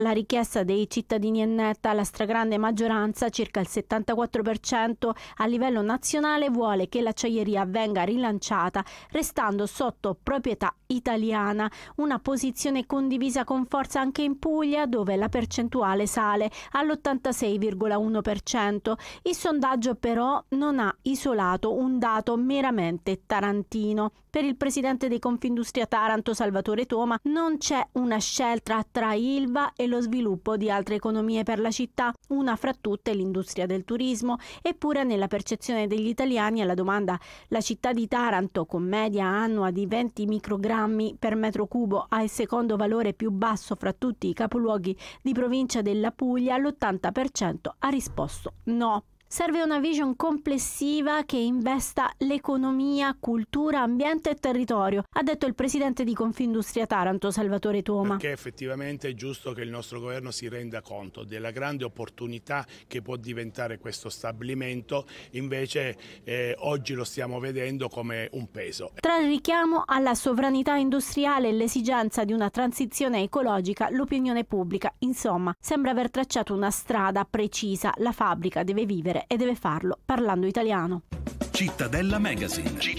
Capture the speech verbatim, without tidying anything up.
La richiesta dei cittadini è netta, la stragrande maggioranza, circa il settantaquattro per cento a livello nazionale, vuole che l'acciaieria venga rilanciata restando sotto proprietà italiana, una posizione condivisa con forza anche in Puglia, dove la percentuale sale all'ottantasei virgola uno per cento. Il sondaggio però non ha isolato un dato meramente tarantino. Per il presidente di Confindustria Taranto, Salvatore Toma, non c'è una scelta tra Ilva e lo sviluppo di altre economie per la città, una fra tutte l'industria del turismo. Eppure nella percezione degli italiani alla domanda "la città di Taranto, con media annua di venti microgrammi per metro cubo, ha il secondo valore più basso fra tutti i capoluoghi di provincia della Puglia", l'ottanta per cento ha risposto no. Serve una vision complessiva che investa l'economia, cultura, ambiente e territorio, ha detto il presidente di Confindustria Taranto, Salvatore Toma. Perché effettivamente è giusto che il nostro governo si renda conto della grande opportunità che può diventare questo stabilimento, invece eh, oggi lo stiamo vedendo come un peso. Tra il richiamo alla sovranità industriale e l'esigenza di una transizione ecologica, l'opinione pubblica, insomma, sembra aver tracciato una strada precisa. La fabbrica deve vivere e deve farlo parlando italiano. Cittadella Magazine.